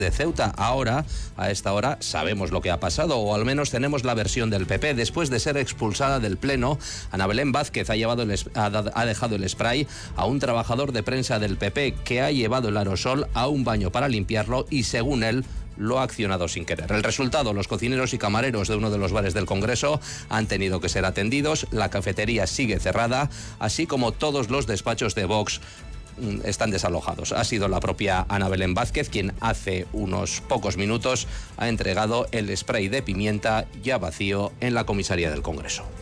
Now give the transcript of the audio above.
de Ceuta. Ahora, a esta hora, sabemos lo que ha pasado, o al menos tenemos la versión del PP. Después de ser expulsada del Pleno, Ana Belén Vázquez ha dejado el spray a un trabajador de prensa del PP que ha llevado el aerosol a un baño para limpiarlo y, según él, lo ha accionado sin querer. El resultado: los cocineros y camareros de uno de los bares del Congreso han tenido que ser atendidos, la cafetería sigue cerrada, así como todos los despachos de Vox están desalojados. Ha sido la propia Ana Belén Vázquez quien hace unos pocos minutos ha entregado el spray de pimienta ya vacío en la comisaría del Congreso.